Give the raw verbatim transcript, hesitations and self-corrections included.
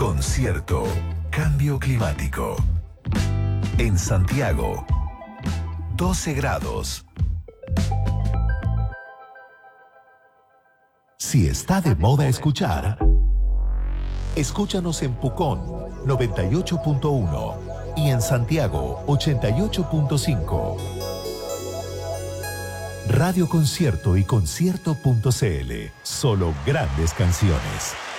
Concierto Cambio Climático. En Santiago, doce grados. Si está de moda escuchar, escúchanos en Pucón noventa y ocho punto uno y en Santiago ochenta y ocho punto cinco. Radio Concierto y concierto punto c l. Solo grandes canciones.